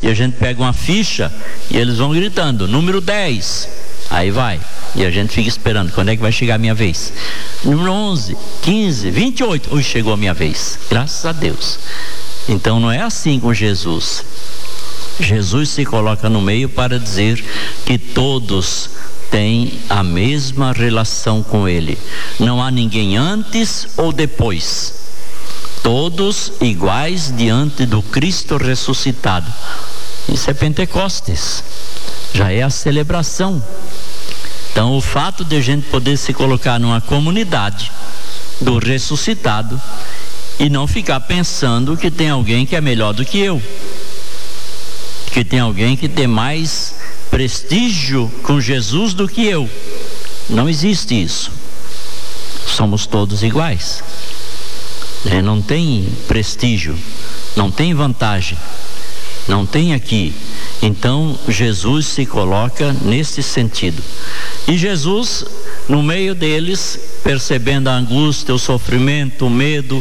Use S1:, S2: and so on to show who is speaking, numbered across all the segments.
S1: E a gente pega uma ficha e eles vão gritando, número 10, aí vai. E a gente fica esperando, quando é que vai chegar a minha vez? Número 11, 15, 28, ui, chegou a minha vez, graças a Deus. Então não é assim com Jesus. Jesus se coloca no meio para dizer que todos têm a mesma relação com Ele. Não há ninguém antes ou depois. Todos iguais diante do Cristo ressuscitado. Isso é Pentecostes. Já é a celebração. Então o fato de a gente poder se colocar numa comunidade do ressuscitado e não ficar pensando que tem alguém que é melhor do que eu, que tem alguém que tem mais prestígio com Jesus do que eu. Não existe isso. Somos todos iguais. Não tem prestígio, não tem vantagem, não tem aqui. Então Jesus se coloca nesse sentido. E Jesus, no meio deles, percebendo a angústia, o sofrimento, o medo,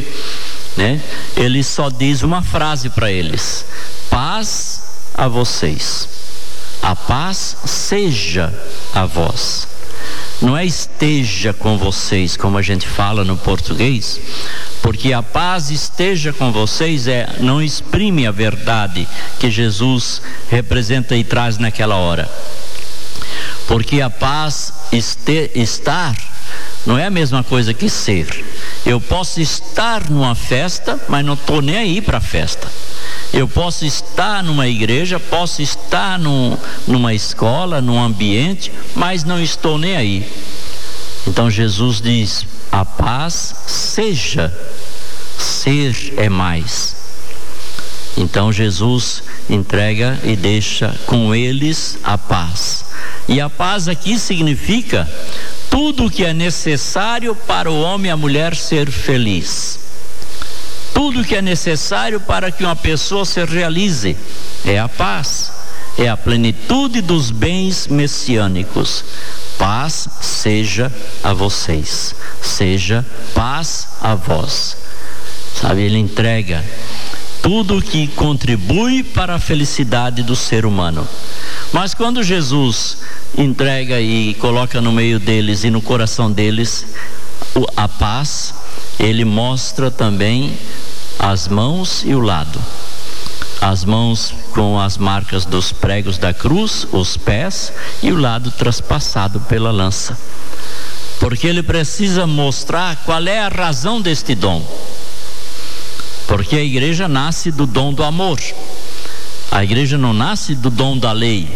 S1: ele só diz uma frase para eles: paz a vocês, a paz seja a vós. Não é esteja com vocês, como a gente fala no português, porque a paz esteja com vocês não exprime a verdade que Jesus representa e traz naquela hora. Porque a paz estar não é a mesma coisa que ser. Eu posso estar numa festa, mas não estou nem aí para a festa. Eu posso estar numa igreja, posso estar numa escola, num ambiente, mas não estou nem aí. Então Jesus diz: a paz seja. Ser é mais. Então Jesus entrega e deixa com eles a paz. E a paz aqui significa tudo o que é necessário para o homem e a mulher ser feliz. Tudo que é necessário para que uma pessoa se realize é a paz, é a plenitude dos bens messiânicos. Paz seja a vocês, seja paz a vós. Sabe, ele entrega tudo que contribui para a felicidade do ser humano. Mas quando Jesus entrega e coloca no meio deles e no coração deles a paz, ele mostra também as mãos e o lado. As mãos com as marcas dos pregos da cruz, os pés, e o lado traspassado pela lança. Porque ele precisa mostrar qual é a razão deste dom. Porque a igreja nasce do dom do amor. A igreja não nasce do dom da lei,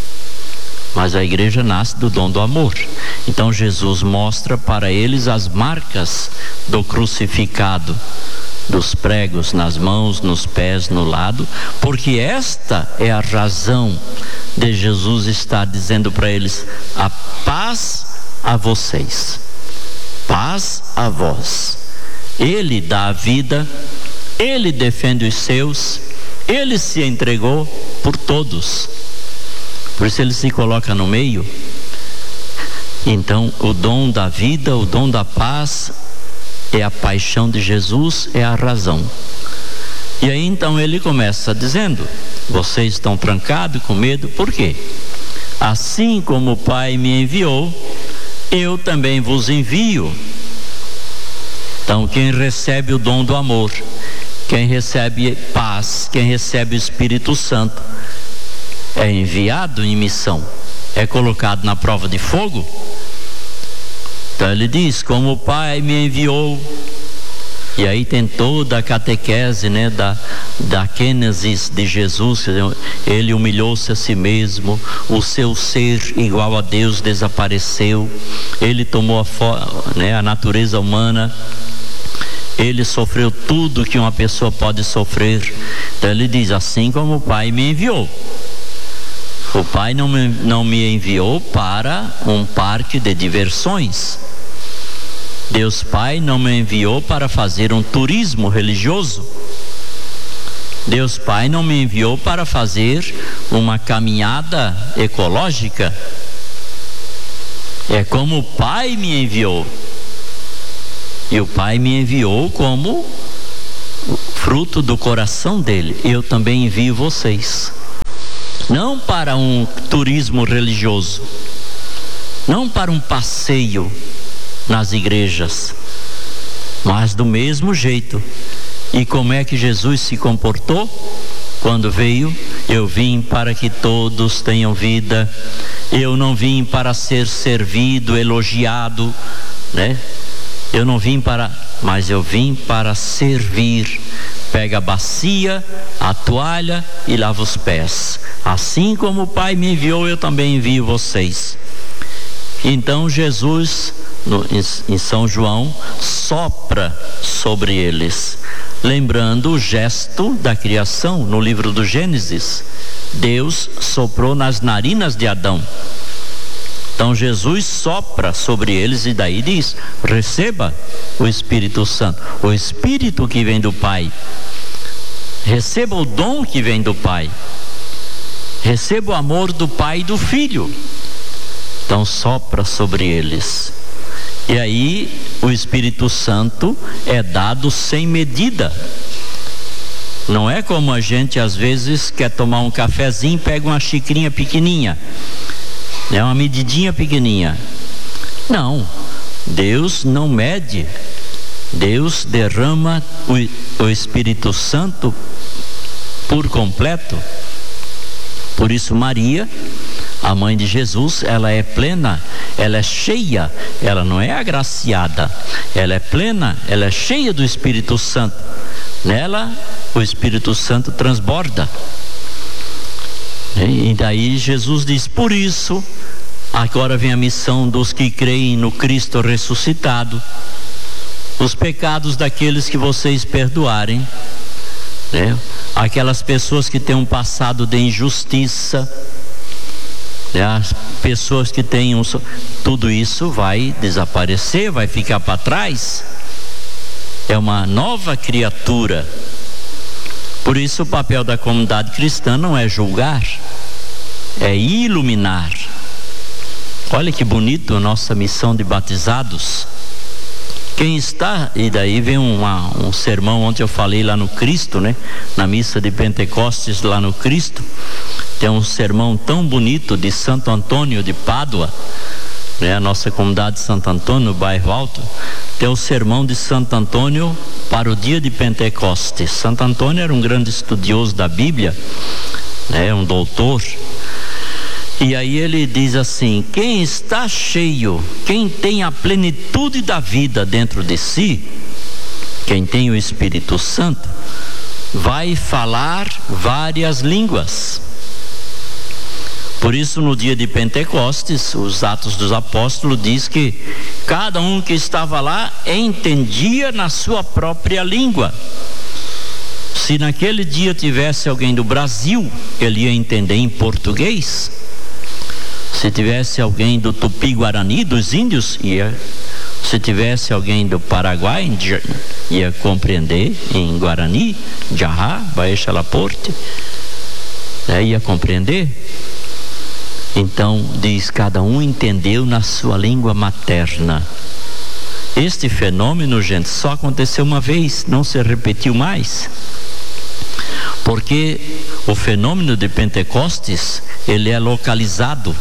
S1: mas a igreja nasce do dom do amor. Então Jesus mostra para eles as marcas do crucificado, dos pregos nas mãos, nos pés, no lado, porque esta é a razão de Jesus estar dizendo para eles: a paz a vocês, paz a vós. Ele dá a vida, ele defende os seus, ele se entregou por todos. Por isso ele se coloca no meio. Então o dom da vida, o dom da paz é a paixão de Jesus, é a razão. E aí então ele começa dizendo: vocês estão trancados com medo, por quê? Assim como o Pai me enviou, eu também vos envio. Então quem recebe o dom do amor, quem recebe paz, quem recebe o Espírito Santo, é enviado em missão, é colocado na prova de fogo. Então ele diz: como o Pai me enviou. E aí tem toda a catequese, da Gênesis de Jesus. Ele humilhou-se a si mesmo, o seu ser igual a Deus desapareceu, ele tomou a natureza humana, ele sofreu tudo que uma pessoa pode sofrer. Então ele diz: assim como o Pai me enviou. O Pai não me enviou para um parque de diversões. Deus Pai não me enviou para fazer um turismo religioso. Deus Pai não me enviou para fazer uma caminhada ecológica. É como o Pai me enviou. E o Pai me enviou como fruto do coração dele. Eu também envio vocês. não para um turismo religioso, não para um passeio nas igrejas, mas do mesmo jeito. E como é que Jesus se comportou quando veio? Eu vim para que todos tenham vida. Eu não vim para ser servido, elogiado, né? Eu não vim para, mas eu vim para servir. Pega a bacia, a toalha e lava os pés. Assim como o Pai me enviou, eu também envio vocês. Então Jesus, em São João, sopra sobre eles, lembrando o gesto da criação no livro do Gênesis. Deus soprou nas narinas de Adão. Então Jesus sopra sobre eles e daí diz: receba o Espírito Santo, o Espírito que vem do Pai. Receba o dom que vem do Pai. Receba o amor do Pai e do Filho. Então sopra sobre eles. E aí o Espírito Santo é dado sem medida. Não é como a gente às vezes quer tomar um cafezinho, pega uma xicrinha pequenininha, é uma medidinha pequenininha. Não, Deus não mede. Deus derrama o Espírito Santo por completo. Por isso Maria, a mãe de Jesus, ela é plena, ela é cheia, ela não é agraciada, ela é plena, ela é cheia do Espírito Santo. Nela o Espírito Santo transborda. E daí Jesus diz: por isso agora vem a missão dos que creem no Cristo ressuscitado. Os pecados daqueles que vocês perdoarem, né? Aquelas pessoas que têm um passado de injustiça, né? As pessoas que têm tudo isso vai desaparecer, vai ficar para trás. É uma nova criatura. Por isso o papel da comunidade cristã não é julgar, é iluminar. Olha que bonito a nossa missão de batizados. Quem está, e daí vem um sermão, ontem eu falei lá no Cristo, né? Na missa de Pentecostes lá no Cristo, tem um sermão tão bonito de Santo Antônio de Pádua, né? A nossa comunidade de Santo Antônio, no bairro Alto, tem o sermão de Santo Antônio para o dia de Pentecostes. Santo Antônio era um grande estudioso da Bíblia, né? Um doutor. E aí ele diz assim: quem está cheio, quem tem a plenitude da vida dentro de si, quem tem o Espírito Santo, vai falar várias línguas. Por isso no dia de Pentecostes, os Atos dos Apóstolos diz que cada um que estava lá entendia na sua própria língua. Se naquele dia tivesse alguém do Brasil, ele ia entender em português. Se tivesse alguém do Tupi-Guarani, dos índios, ia. Se tivesse alguém do Paraguai, ia compreender em Guarani, Jarrá, Baixalaporte, ia compreender. Então diz: cada um entendeu na sua língua materna. Este fenômeno, gente, só aconteceu uma vez, não se repetiu mais. Porque o fenômeno de Pentecostes, ele é localizado.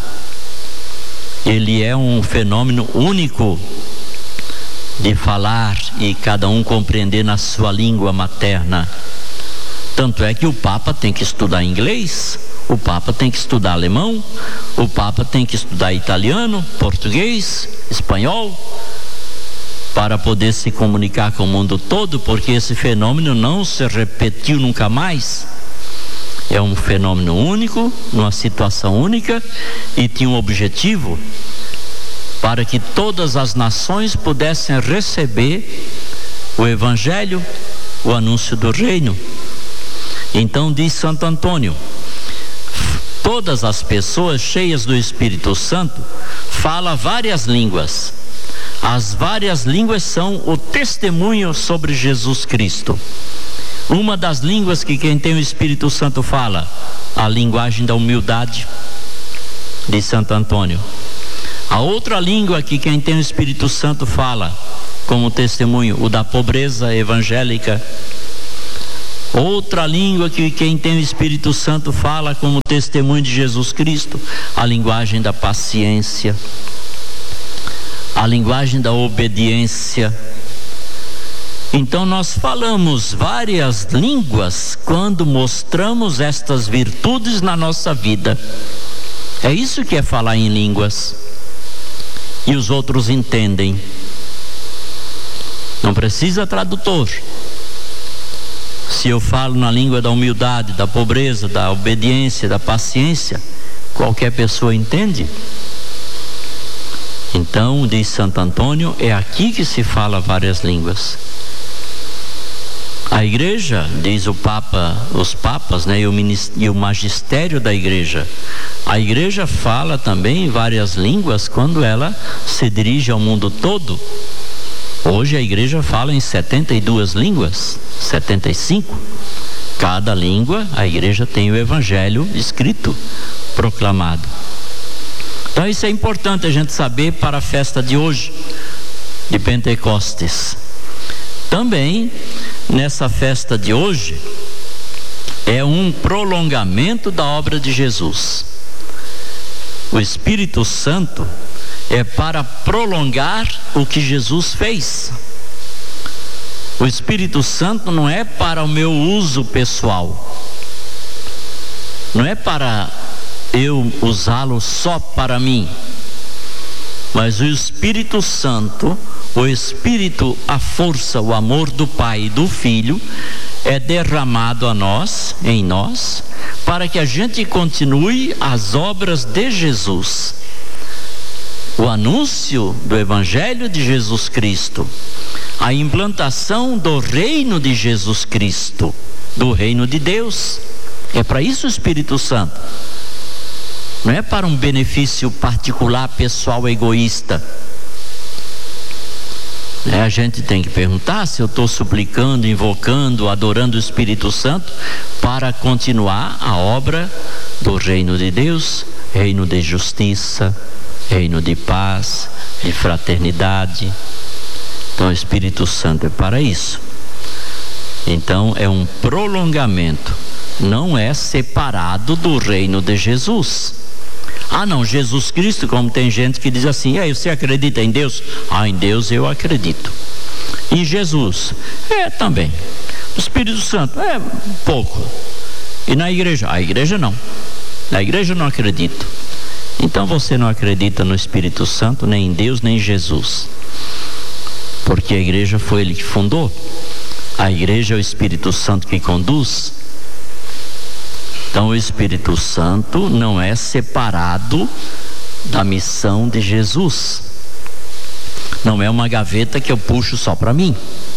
S1: Ele é um fenômeno único de falar e cada um compreender na sua língua materna. Tanto é que o Papa tem que estudar inglês, o Papa tem que estudar alemão, o Papa tem que estudar italiano, português, espanhol, para poder se comunicar com o mundo todo, porque esse fenômeno não se repetiu nunca mais. É um fenômeno único, numa situação única, e tinha um objetivo: para que todas as nações pudessem receber o Evangelho, o anúncio do reino. Então diz Santo Antônio: todas as pessoas cheias do Espírito Santo falam várias línguas. As várias línguas são o testemunho sobre Jesus Cristo. Uma das línguas que quem tem o Espírito Santo fala, a linguagem da humildade, de Santo Antônio. A outra língua que quem tem o Espírito Santo fala como testemunho, o da pobreza evangélica. Outra língua que quem tem o Espírito Santo fala como testemunho de Jesus Cristo, a linguagem da paciência, a linguagem da obediência. Então nós falamos várias línguas quando mostramos estas virtudes na nossa vida. É isso que é falar em línguas. E os outros entendem. Não precisa tradutor. Se eu falo na língua da humildade, da pobreza, da obediência, da paciência, qualquer pessoa entende. Então, diz Santo Antônio, é aqui que se fala várias línguas. A igreja, diz o Papa, os papas, né, e o magistério da igreja, a igreja fala também várias línguas quando ela se dirige ao mundo todo. Hoje a igreja fala em 72 línguas, 75. Cada língua, a igreja tem o evangelho escrito, proclamado. Então isso é importante a gente saber para a festa de hoje, de Pentecostes. Também, nessa festa de hoje, é um prolongamento da obra de Jesus. O Espírito Santo é para prolongar o que Jesus fez. O Espírito Santo não é para o meu uso pessoal, não é para eu usá-lo só para mim, mas o Espírito Santo, o Espírito, a força, o amor do Pai e do Filho é derramado a nós, em nós, para que a gente continue as obras de Jesus. O anúncio do Evangelho de Jesus Cristo, a implantação do reino de Jesus Cristo, do reino de Deus. É para isso o Espírito Santo. Não é para um benefício particular, pessoal, egoísta. A gente tem que perguntar se eu estou suplicando, invocando, adorando o Espírito Santo para continuar a obra do reino de Deus, reino de justiça, reino de paz, de fraternidade. Então o Espírito Santo é para isso. Então é um prolongamento, não é separado do reino de Jesus. Ah não, Jesus Cristo, como tem gente que diz assim, você acredita em Deus? Em Deus eu acredito. Em Jesus? Também. O Espírito Santo? Pouco. E na igreja? A igreja não. Na igreja eu não acredito. Então você não acredita no Espírito Santo, nem em Deus, nem em Jesus. Porque a igreja foi Ele que fundou. A igreja é o Espírito Santo que conduz. Então o Espírito Santo não é separado da missão de Jesus. Não é uma gaveta que eu puxo só para mim.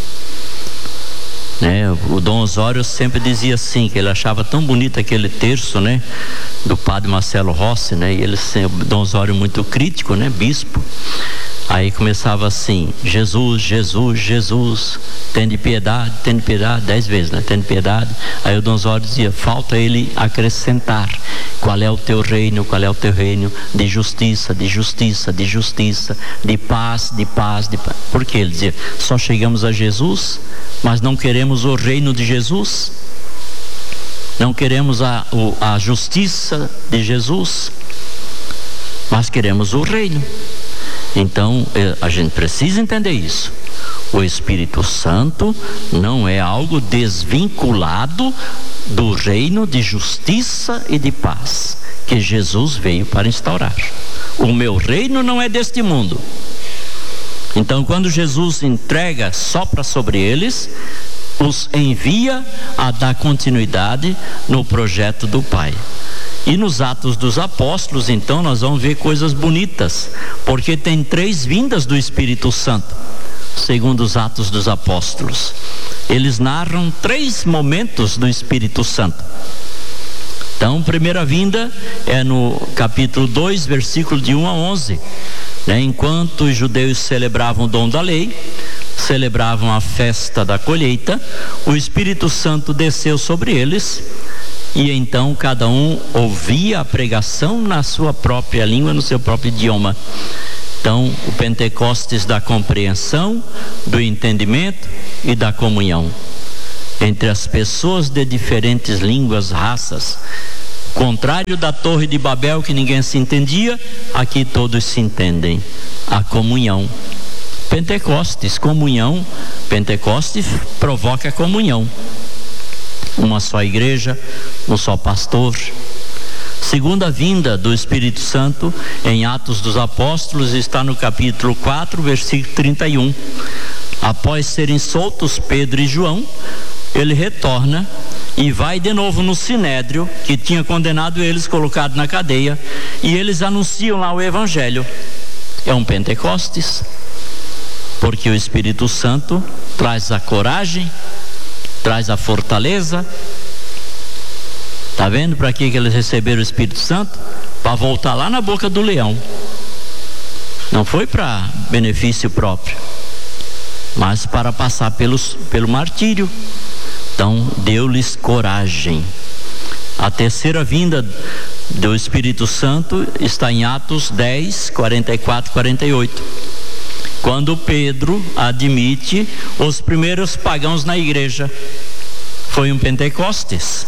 S1: O Dom Osório sempre dizia assim, que ele achava tão bonito aquele terço, do padre Marcelo Rossi, e ele sempre, Dom Osório muito crítico, bispo. Aí começava assim: Jesus, Jesus, Jesus, tende piedade, 10 vezes, tende piedade. Aí o Dom Osório dizia: falta ele acrescentar: qual é o teu reino, qual é o teu reino de justiça, de justiça, de justiça, de paz, de paz, de paz. Porque ele dizia: só chegamos a Jesus, mas não queremos o reino de Jesus, não queremos a justiça de Jesus, mas queremos o reino. Então a gente precisa entender isso. O Espírito Santo não é algo desvinculado do reino de justiça e de paz que Jesus veio para instaurar. O meu reino não é deste mundo. Então quando Jesus entrega, sopra sobre eles, os envia a dar continuidade no projeto do Pai. E nos Atos dos Apóstolos, então, nós vamos ver coisas bonitas, porque tem 3 vindas do Espírito Santo, segundo os Atos dos Apóstolos. Eles narram 3 momentos do Espírito Santo. Então, primeira vinda é no capítulo 2, versículo de 1 a 11. Enquanto os judeus celebravam o dom da lei, celebravam a festa da colheita, o Espírito Santo desceu sobre eles. E então cada um ouvia a pregação na sua própria língua, no seu próprio idioma. Então o Pentecostes da compreensão, do entendimento e da comunhão. entre as pessoas de diferentes línguas, raças. Contrário da Torre de Babel, que ninguém se entendia, aqui todos se entendem. A comunhão. Pentecostes, comunhão. Pentecostes provoca comunhão. Uma só igreja, um só pastor. Segunda vinda do Espírito Santo, em Atos dos Apóstolos, está no capítulo 4, versículo 31. Após serem soltos Pedro e João, ele retorna e vai de novo no Sinédrio, que tinha condenado eles, colocado na cadeia, e eles anunciam lá o Evangelho. É um Pentecostes, porque o Espírito Santo traz a coragem, traz a fortaleza. Está vendo para que eles receberam o Espírito Santo? Para voltar lá na boca do leão. Não foi para benefício próprio, mas para passar pelo martírio. Então deu-lhes coragem. A terceira vinda do Espírito Santo está em Atos 10, 44, 48. Quando Pedro admite os primeiros pagãos na igreja. Foi um Pentecostes.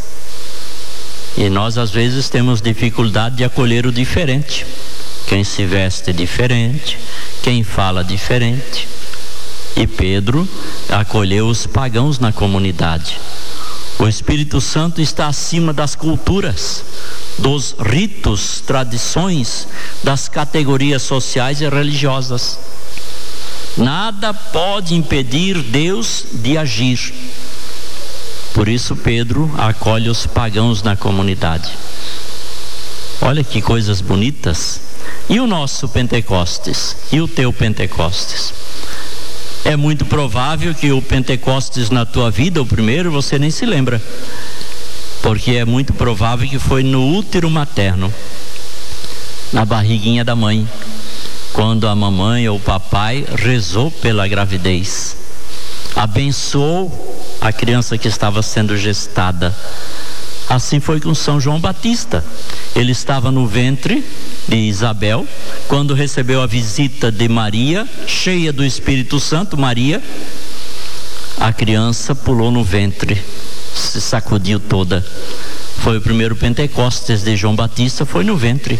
S1: E nós às vezes temos dificuldade de acolher o diferente. Quem se veste diferente, quem fala diferente. E Pedro acolheu os pagãos na comunidade. O Espírito Santo está acima das culturas, dos ritos, tradições, das categorias sociais e religiosas. Nada pode impedir Deus de agir. Por isso Pedro acolhe os pagãos na comunidade. Olha que coisas bonitas. E o nosso Pentecostes? E o teu Pentecostes? É muito provável que o Pentecostes na tua vida, o primeiro, você nem se lembra. Porque é muito provável que foi no útero materno, na barriguinha da mãe, quando a mamãe ou o papai rezou pela gravidez, abençoou a criança que estava sendo gestada. Assim foi com São João Batista. Ele estava no ventre de Isabel, quando recebeu a visita de Maria, cheia do Espírito Santo. Maria, a criança pulou no ventre, se sacudiu toda. Foi o primeiro Pentecostes de João Batista, foi no ventre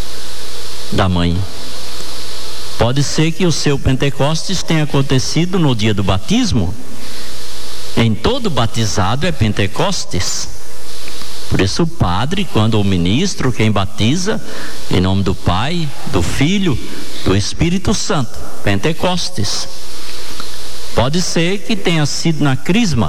S1: da mãe. Pode ser que o seu Pentecostes tenha acontecido no dia do batismo. Em todo batizado é Pentecostes. Por isso o padre, quando o ministro, quem batiza, em nome do Pai, do Filho, do Espírito Santo, Pentecostes. Pode ser que tenha sido na crisma,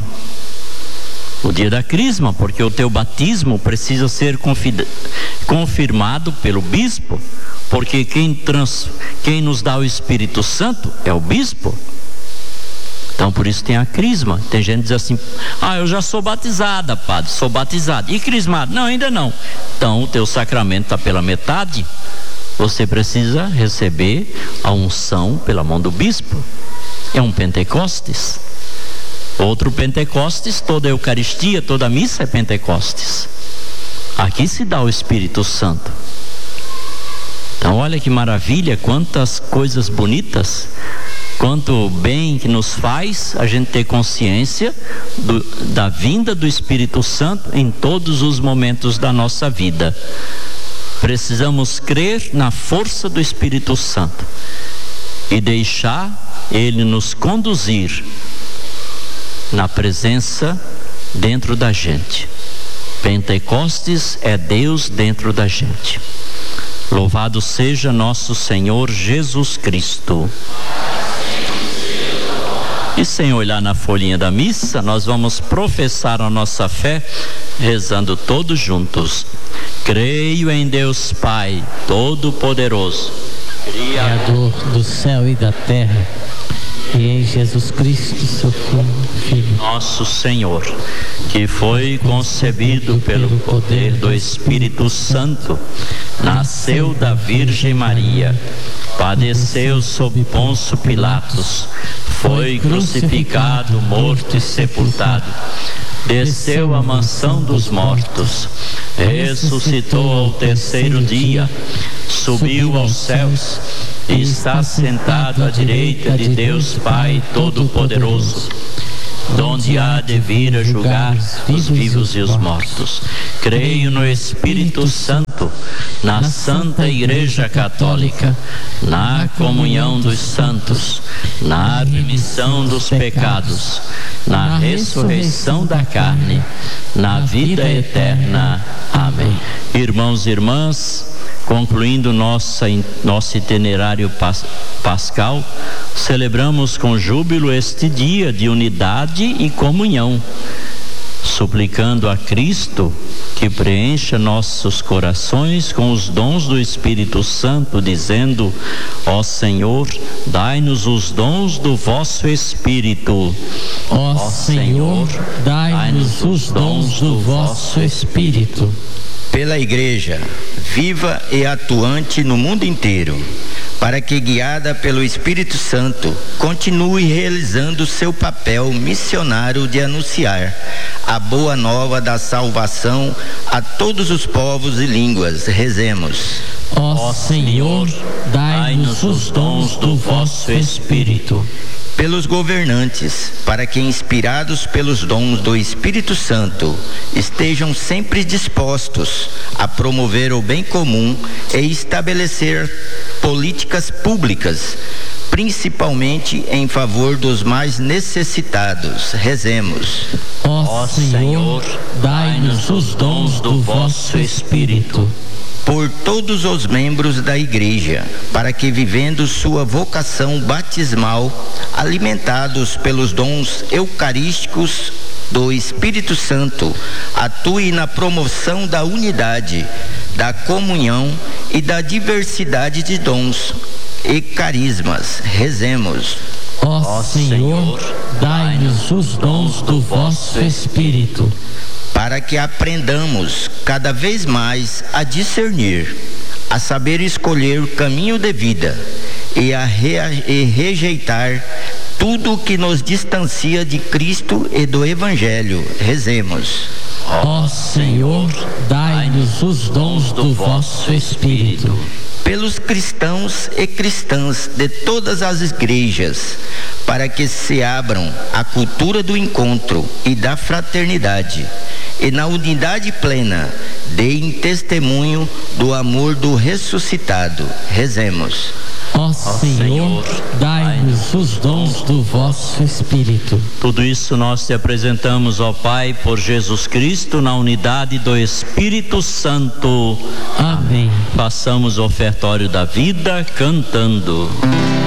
S1: o dia da crisma, porque o teu batismo precisa ser confirmado pelo bispo, porque quem nos dá o Espírito Santo é o bispo. Então por isso tem a crisma. Tem gente que diz assim: eu já sou batizada, padre, sou batizado. E crismado? Não, ainda não. Então o teu sacramento está pela metade. Você precisa receber a unção pela mão do bispo. É um Pentecostes. Outro Pentecostes, toda a Eucaristia, toda a missa é Pentecostes. Aqui se dá o Espírito Santo. Então olha que maravilha, quantas coisas bonitas. Quanto bem que nos faz a gente ter consciência da vinda do Espírito Santo em todos os momentos da nossa vida. Precisamos crer na força do Espírito Santo e deixar Ele nos conduzir na presença dentro da gente. Pentecostes é Deus dentro da gente. Louvado seja nosso Senhor Jesus Cristo. E sem olhar na folhinha da missa, nós vamos professar a nossa fé, rezando todos juntos. Creio em Deus Pai Todo-Poderoso,
S2: Criador do céu e da terra, e em Jesus Cristo, seu Filho,
S1: nosso Senhor, que foi concebido pelo poder do Espírito Santo, nasceu da Virgem Maria, padeceu sob Pôncio Pilatos, foi crucificado, morto e sepultado, desceu à mansão dos mortos, ressuscitou ao terceiro dia, subiu aos céus e está sentado à direita de Deus Pai Todo-Poderoso. donde há de vir a julgar os vivos e os mortos. Creio no Espírito Santo, na Santa Igreja Católica, na comunhão dos santos, na remissão dos pecados, na ressurreição da carne, na vida eterna. Amém. Irmãos e irmãs, concluindo nosso itinerário pascal, celebramos com júbilo este dia de unidade e comunhão, suplicando a Cristo que preencha nossos corações com os dons do Espírito Santo, dizendo: ó Senhor, dai-nos os dons do vosso Espírito.
S2: Ó Senhor, dai-nos os dons do vosso Espírito.
S3: Pela Igreja, viva e atuante no mundo inteiro, para que, guiada pelo Espírito Santo, continue realizando seu papel missionário de anunciar a boa nova da salvação a todos os povos e línguas. Rezemos.
S2: Ó Senhor, dai-nos os dons do vosso Espírito.
S3: Pelos governantes, para que, inspirados pelos dons do Espírito Santo, estejam sempre dispostos a promover o bem comum e estabelecer políticas públicas, principalmente em favor dos mais necessitados. Rezemos.
S2: Ó Senhor, dai-nos os dons do vosso Espírito.
S3: Por todos os membros da Igreja, para que, vivendo sua vocação batismal, alimentados pelos dons eucarísticos do Espírito Santo, atue na promoção da unidade, da comunhão e da diversidade de dons e carismas. Rezemos.
S2: Ó Senhor, dai-nos os dons do vosso Espírito.
S3: Para que aprendamos cada vez mais a discernir, a saber escolher o caminho de vida e rejeitar tudo o que nos distancia de Cristo e do Evangelho. Rezemos.
S2: Ó Senhor, dai-nos os dons do vosso Espírito.
S3: Pelos cristãos e cristãs de todas as igrejas, para que se abram à cultura do encontro e da fraternidade, e na unidade plena deem testemunho do amor do ressuscitado. Rezemos.
S2: Ó Senhor, dai-nos os dons do vosso Espírito.
S1: Tudo isso nós te apresentamos, ó Pai, por Jesus Cristo, na unidade do Espírito Santo.
S2: Amém.
S1: Façamos o ofertório da vida cantando.